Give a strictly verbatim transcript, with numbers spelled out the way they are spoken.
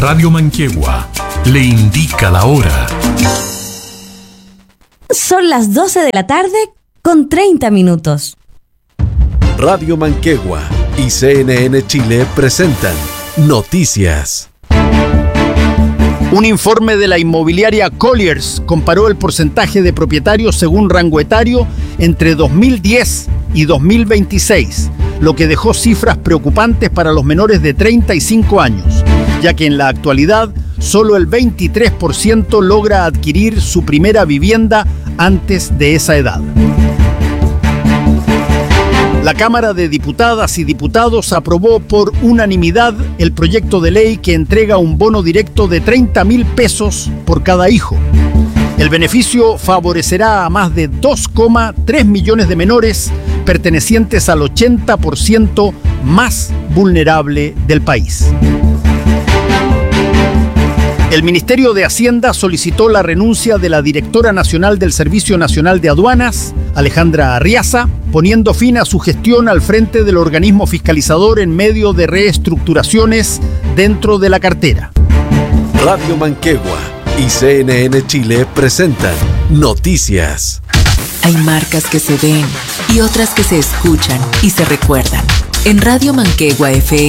Radio Manquehue le indica la hora. Son las doce de la tarde con treinta minutos. Radio Manquehue y C N N Chile presentan Noticias. Un informe de la inmobiliaria Colliers comparó el porcentaje de propietarios según rango etario entre dos mil diez y dos mil veintiséis, lo que dejó cifras preocupantes para los menores de treinta y cinco años, ya que en la actualidad solo el veintitrés por ciento logra adquirir su primera vivienda antes de esa edad. La Cámara de Diputadas y Diputados aprobó por unanimidad el proyecto de ley que entrega un bono directo de treinta mil pesos por cada hijo. El beneficio favorecerá a más de dos coma tres millones de menores pertenecientes al ochenta por ciento más vulnerable del país. El Ministerio de Hacienda solicitó la renuncia de la directora nacional del Servicio Nacional de Aduanas, Alejandra Arriaza, poniendo fin a su gestión al frente del organismo fiscalizador en medio de reestructuraciones dentro de la cartera. Radio Manquehue y C N N Chile presentan Noticias. Hay marcas que se ven y otras que se escuchan y se recuerdan. En Radio Manquehue F M